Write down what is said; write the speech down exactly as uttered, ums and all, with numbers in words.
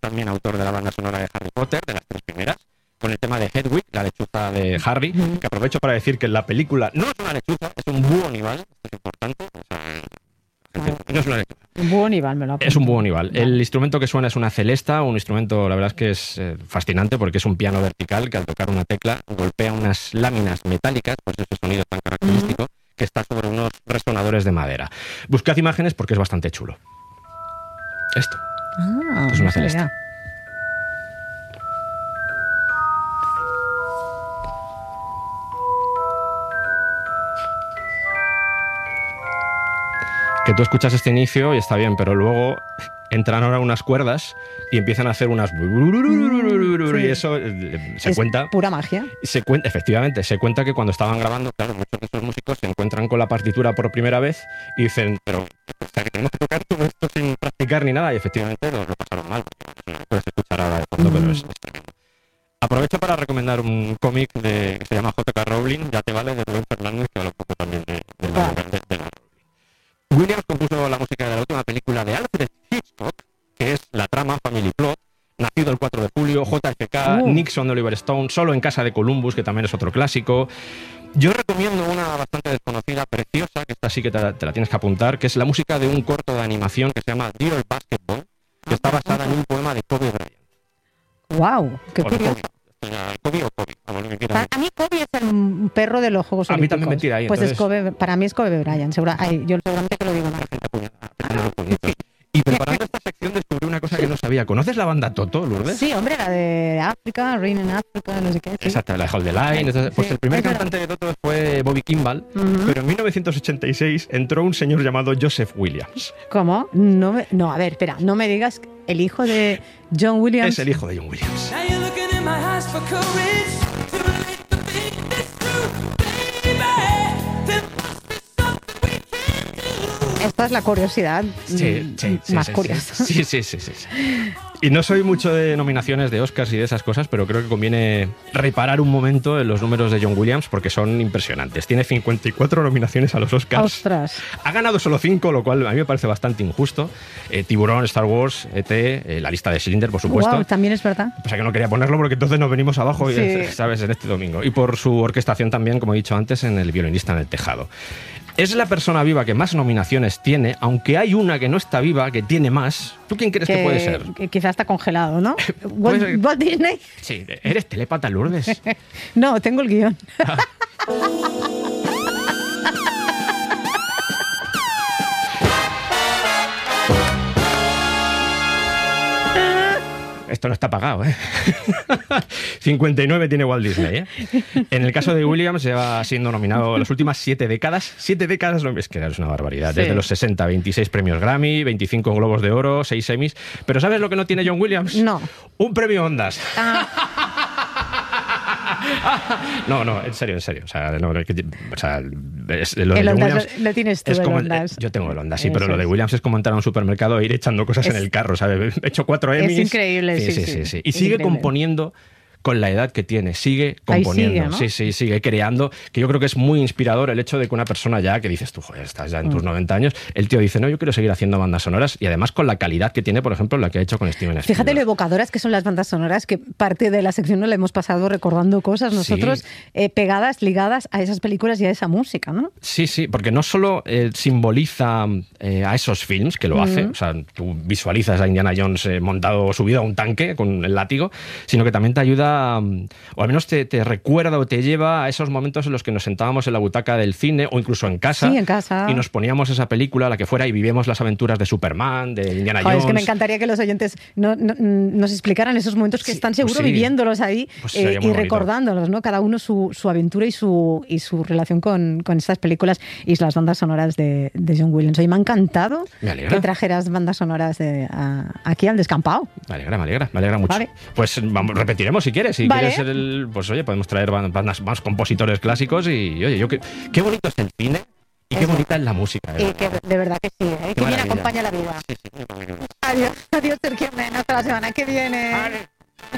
también autor de la banda sonora de Harry Potter, de las tres primeras, con el tema de Hedwig, la lechuza de Harry, uh-huh. que aprovecho para decir que en la película no es una lechuza, es un búho nival, esto es importante, o sea, no es una lechuza. Un búho nival, me lo apunto. Es un búho nival. Vale. El instrumento que suena es una celesta, un instrumento, la verdad es que es eh, fascinante porque es un piano vertical que al tocar una tecla golpea unas láminas metálicas, pues ese sonido tan característico, uh-huh. que está sobre unos resonadores de madera. Buscad imágenes porque es bastante chulo. Esto. Ah, Esto es una celesta. Que tú escuchas este inicio y está bien, pero luego entran ahora unas cuerdas y empiezan a hacer unas... Sí. Y eso eh, se es cuenta... pura magia. Se cuenta, efectivamente, se cuenta que cuando estaban grabando, claro, muchos de esos músicos se encuentran con la partitura por primera vez y dicen, pero o sea, que tenemos que tocar todo esto sin practicar ni nada, y efectivamente lo, lo pasaron mal. No puedes escuchar ahora de fondo, mm. pero es, es tremendo. Aprovecho para recomendar un cómic de, que se llama J K Rowling, Ya te vale, de Rubén Fernández, que habla un poco también de, de la... De, de, de la Williams compuso la música de la última película de Alfred Hitchcock, que es La trama, Family Plot, Nacido el cuatro de julio, J F K, uh. Nixon de Oliver Stone, Solo en casa de Columbus, que también es otro clásico. Yo recomiendo una bastante desconocida, preciosa, que esta sí que te, te la tienes que apuntar, que es la música de un corto de animación que se llama Dear Basketball, que está basada en un poema de Kobe Bryant. ¡Wow! ¡Qué o curioso! Kobe o Kobe, como lo que quieras. A mí Kobe es el perro de los Juegos a Olímpicos. A mí también me tira ahí. Pues entonces... es Kobe, para mí es Kobe Bryant. Segura, ay, yo seguramente que lo digo mal. Y preparando esta sección descubrí una cosa que no sabía. ¿Conoces la banda Toto, Lourdes? Sí, hombre, la de África, Rain in Africa, no sé qué. Sí. Exacto, la de Hold the Line. Entonces, pues sí, el primer cantante de Toto fue Bobby Kimball, uh-huh. pero en mil novecientos ochenta y seis entró un señor llamado Joseph Williams. ¿Cómo? No, me, no, a ver, espera, no me digas el hijo de John Williams. Es el hijo de John Williams. Esta es la curiosidad sí, sí, sí, más sí, curiosa. Sí, sí, sí, sí, sí. Y no soy mucho de nominaciones de Oscars y de esas cosas, pero creo que conviene reparar un momento en los números de John Williams porque son impresionantes. Tiene cincuenta y cuatro nominaciones a los Oscars. ¡Ostras! Ha ganado solo cinco, lo cual a mí me parece bastante injusto. Eh, Tiburón, Star Wars, E T, eh, la lista de Schindler, por supuesto. Wow, también es verdad. O sea que no quería ponerlo porque entonces nos venimos abajo, sí. y, ¿sabes? En este domingo. Y por su orquestación también, como he dicho antes, en El violinista en el tejado. Es la persona viva que más nominaciones tiene, aunque hay una que no está viva, que tiene más. ¿Tú quién crees que, que puede ser? Que quizás está congelado, ¿no? Walt, Walt Disney. Sí, ¿eres telépata, Lourdes? No, tengo el guión. Esto no está pagado, ¿eh? cincuenta y nueve tiene Walt Disney, ¿eh? En el caso de Williams lleva siendo nominado las últimas siete décadas. Siete décadas, es que es una barbaridad. Sí. Desde los sesenta, veintiséis premios Grammy, veinticinco Globos de Oro, seis Emmys. Pero ¿sabes lo que no tiene John Williams? No. Un premio Ondas. Ah. No, no, en serio, en serio. O sea, no, o sea es, lo de el John Ondas Williams lo, lo tienes tú, es como el Ondas. Yo tengo el Ondas, sí, Eso pero lo de es. Williams es como entrar a un supermercado e ir echando cosas es, en el carro, ¿sabes? He hecho cuatro Emmys. Es increíble, sí, sí, sí. sí, sí, sí. Y es sigue increíble. componiendo con la edad que tiene, sigue componiendo. Sigue, ¿no? Sí, sí, sigue creando, que yo creo que es muy inspirador el hecho de que una persona ya, que dices tú, joder, estás ya en tus mm. noventa años, el tío dice, no, yo quiero seguir haciendo bandas sonoras, y además con la calidad que tiene, por ejemplo, la que ha hecho con Steven Spielberg. Fíjate lo evocadoras que son las bandas sonoras, que parte de la sección no la hemos pasado recordando cosas nosotros sí. eh, pegadas, ligadas a esas películas y a esa música, ¿no? Sí, sí, porque no solo eh, simboliza eh, a esos films, que lo mm. hace, o sea, tú visualizas a Indiana Jones eh, montado, subido a un tanque con el látigo, sino que también te ayuda, o al menos te, te recuerda o te lleva a esos momentos en los que nos sentábamos en la butaca del cine o incluso en casa, sí, en casa. Y nos poníamos esa película, la que fuera, y vivíamos las aventuras de Superman, de Indiana Jones. Joder, es que me encantaría que los oyentes no, no, nos explicaran esos momentos que sí, están seguro pues sí. viviéndolos ahí pues eh, y recordándolos, ¿no? Cada uno su, su aventura y su, y su relación con, con estas películas y las bandas sonoras de, de John Williams. Hoy me ha encantado me que trajeras bandas sonoras de, a, aquí al descampado. Me alegra, me alegra, me alegra mucho. Vale. Pues vamos, repetiremos si quieres. Si vale. quieres ser el, pues oye, podemos traer bandas más compositores clásicos y oye, yo qué, qué bonito es el cine y qué Eso. bonita es la música. De, y que, de verdad que sí, ¿eh? Que bien acompaña la vida. Sí, sí. Adiós, adiós, Sergio Men, hasta la semana que viene. Vale.